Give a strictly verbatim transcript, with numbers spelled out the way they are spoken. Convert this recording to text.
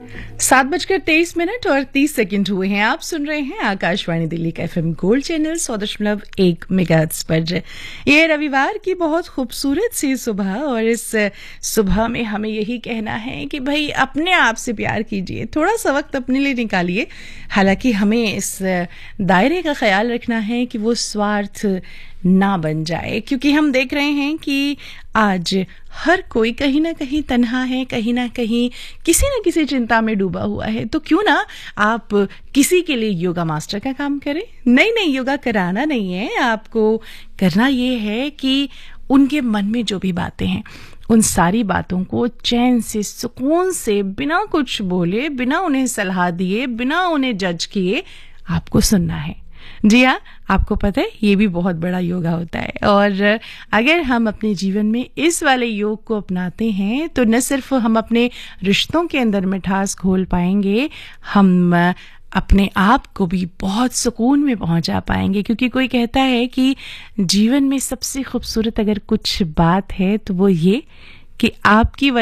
सात बजकर तेईस मिनट और तीस सेकंड हुए हैं। आप सुन रहे हैं आकाशवाणी दिल्ली का एफएम गोल्ड चैनल सौ दशमलव एक मेगाहर्ट्ज पर। ये रविवार की बहुत खूबसूरत सी सुबह, और इस सुबह में हमें यही कहना है कि भाई अपने आप से प्यार कीजिए, थोड़ा सा वक्त अपने लिए निकालिए। हालांकि हमें इस दायरे का ख्याल रखना है कि वो स्वार्थ ना बन जाए, क्योंकि हम देख रहे हैं कि आज हर कोई कहीं ना कहीं तन्हा है, कहीं ना कहीं किसी न किसी चिंता में डूबा हुआ है। तो क्यों ना आप किसी के लिए योगा मास्टर का काम करें। नहीं नहीं, योगा कराना नहीं है आपको, करना ये है कि उनके मन में जो भी बातें हैं उन सारी बातों को चैन से, सुकून से, बिना कुछ बोले, बिना उन्हें सलाह दिए, बिना उन्हें जज किए आपको सुनना है। जी हाँ, आपको पता है ये भी बहुत बड़ा योगा होता है। और अगर हम अपने जीवन में इस वाले योग को अपनाते हैं तो न सिर्फ हम अपने रिश्तों के अंदर मिठास घोल पाएंगे, हम अपने आप को भी बहुत सुकून में पहुंचा पाएंगे। क्योंकि कोई कहता है कि जीवन में सबसे खूबसूरत अगर कुछ बात है तो वो ये कि आपकी